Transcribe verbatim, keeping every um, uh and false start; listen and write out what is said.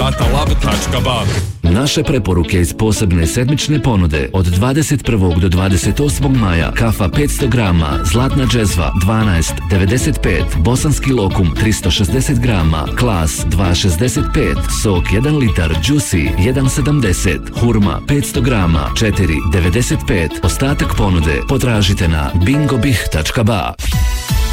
datalab tačka ba. Naše preporuke iz posebne sedmične ponude od dvadeset prvog do dvadeset osmog maja. Kafa petsto grama, zlatna džezva dvanaest devedeset pet, bosanski lokum tristo šezdeset grama, klas dva šezdeset pet, sok jedan litar, džusi jedan sedamdeset, hurma petsto grama četiri devedeset pet. Ostatak ponude potražite na bingobih tačka ba.